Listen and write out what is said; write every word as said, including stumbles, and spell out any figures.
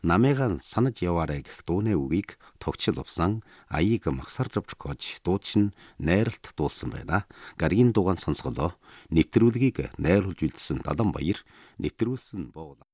намайгаа санаж яваарай гэх дууны үгийг тогтчил увсан аяыг магсаржавч гож дуучин найралт дуулсан байна. Гаргийн дугаан сонсголоо нэвтрүүлгийг найруулж үлдсэн Даланбаяр нэвтрүүлсэн боол